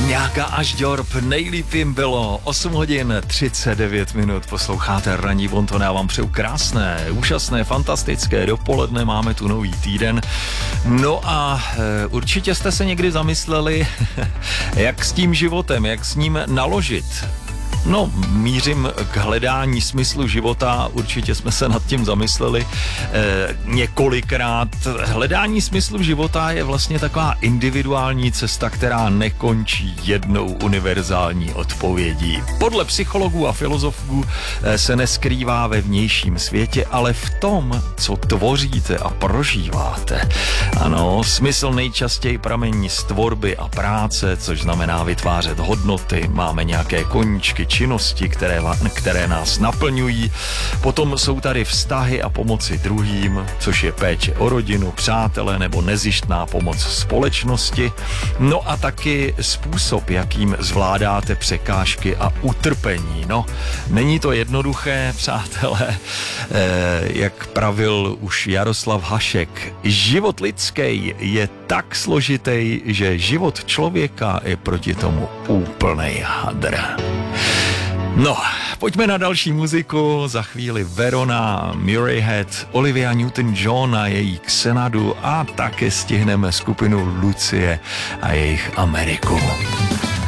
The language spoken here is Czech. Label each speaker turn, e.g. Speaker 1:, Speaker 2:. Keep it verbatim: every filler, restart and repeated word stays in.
Speaker 1: Nějaká až Diorp, nejlíp jim bylo. osm hodin třicet devět minut, posloucháte Ranní bonton, já vám přeju krásné, úžasné, fantastické dopoledne, máme tu nový týden. No a e, určitě jste se někdy zamysleli, jak s tím životem, jak s ním naložit. No, mířím k hledání smyslu života, určitě jsme se nad tím zamysleli eh, několikrát. Hledání smyslu života je vlastně taková individuální cesta, která nekončí jednou univerzální odpovědí. Podle psychologů a filozofů eh, se neskrývá ve vnějším světě, ale v tom, co tvoříte a prožíváte. Ano, smysl nejčastěji pramení z tvorby a práce, což znamená vytvářet hodnoty, máme nějaké koníčky, činnosti, které, které nás naplňují. Potom jsou tady vztahy a pomoci druhým, což je péče o rodinu, přátele nebo nezištná pomoc společnosti. No a taky způsob, jakým zvládáte překážky a utrpení. No, není to jednoduché, přátelé, eh, jak pravil už Jaroslav Hašek. Život lidský je tak složitý, že život člověka je proti tomu úplnej hadr. No, pojďme na další muziku, za chvíli Verona, Murray Head, Olivia Newton-John a její Xenadu a také stihneme skupinu Lucie a jejich Ameriku.